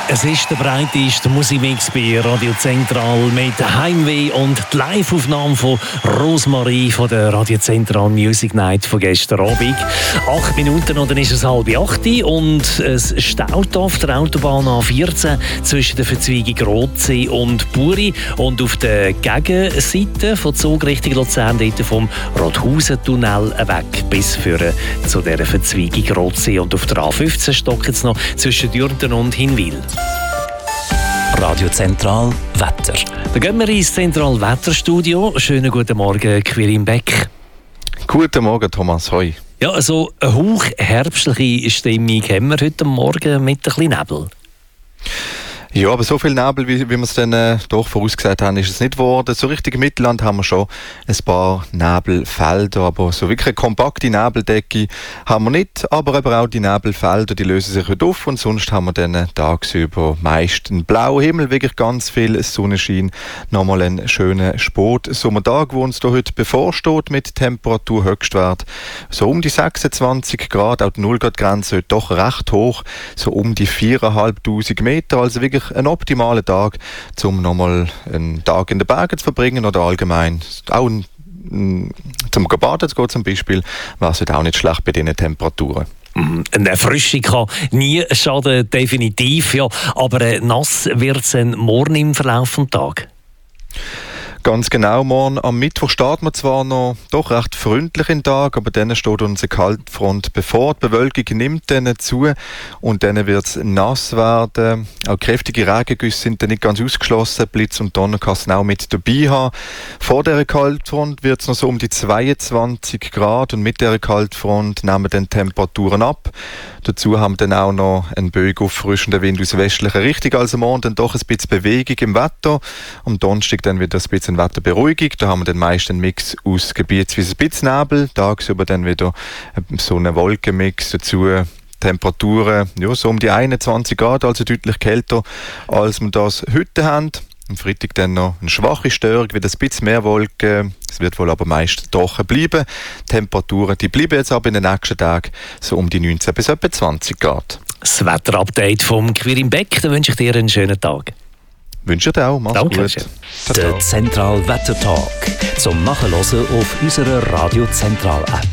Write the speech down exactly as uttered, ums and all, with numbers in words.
Es ist der breiteste Musikmix bei Radio Zentral mit Heimweh und die Live-Aufnahme von Rosmarie von der Radio Zentral Music Night von gestern Abend. Acht Minuten und dann ist es halb acht und es staut auf der Autobahn A vierzehn zwischen der Verzweigung Rotsee und Buri und auf der Gegenseite von Zug Richtung Luzern, dort vom Rothausen-Tunnel weg bis für zu dieser Verzweigung Rotsee und auf der A fünfzehn stockt es noch zwischen Dürnten und Hinwil. Radio Zentral Wetter. Dann gehen wir ins Zentral Wetterstudio. Schönen guten Morgen, Quirin Beck. Guten Morgen, Thomas. Hoi. Ja, also eine hochherbstliche Stimmung haben wir heute Morgen mit ein bisschen Nebel. Ja, aber so viel Nebel, wie, wie wir es dann äh, doch vorausgesagt haben, ist es nicht geworden. So richtig im Mittelland haben wir schon ein paar Nebelfelder, aber so wirklich eine kompakte Nebeldecke haben wir nicht. Aber eben auch die Nebelfelder, die lösen sich heute auf und sonst haben wir dann tagsüber meist einen blauen Himmel, wirklich ganz viel Sonnenschein. Nochmal einen schönen Sport-Sommertag, der uns da heute bevorsteht mit Temperaturhöchstwert. So um die sechsundzwanzig Grad, auch die null Grad Grenze heute doch recht hoch, so um die viertausendfünfhundert Meter, also wirklich ein optimaler Tag, um nochmal einen Tag in den Bergen zu verbringen oder allgemein auch ein, zum Baden zu gehen zum Beispiel, wäre es auch nicht schlecht bei diesen Temperaturen. Eine Erfrischung kann nie schaden, definitiv, ja. Aber äh, nass wird es morgen im Verlauf des Tages. Ganz genau, morgen am Mittwoch starten wir zwar noch doch recht freundlich in den Tag, aber dann steht unsere Kaltfront bevor. Die Bewölkung nimmt dann zu und dann wird es nass werden. Auch kräftige Regengüsse sind dann nicht ganz ausgeschlossen. Blitz und Donner kann es auch mit dabei haben. Vor dieser Kaltfront wird es noch so um die zweiundzwanzig Grad und mit dieser Kaltfront nehmen dann Temperaturen ab. Dazu haben wir dann auch noch einen böig auffrischenden Wind aus westlicher Richtung. Also morgen dann doch ein bisschen Bewegung im Wetter. Am Donnerstag dann wieder ein bisschen Wetterberuhigung. Da haben wir den meisten Mix aus gebietsweise ein bisschen Nebel. Tagsüber dann wieder so einen Wolkenmix dazu. Temperaturen ja, so um die einundzwanzig Grad, also deutlich kälter, als wir das heute haben. Am Freitag dann noch eine schwache Störung, wieder ein bisschen mehr Wolken. Es wird wohl aber meist trocken bleiben. Die Temperaturen die bleiben jetzt aber in den nächsten Tagen so um die neunzehn bis etwa zwanzig Grad. Das Wetterupdate vom Quirin Beck, da wünsche ich dir einen schönen Tag. Wünsche dir auch, mach's Danke. gut. Der Zentral Wetter Talk zum Nachhören auf unserer Radio Zentral App.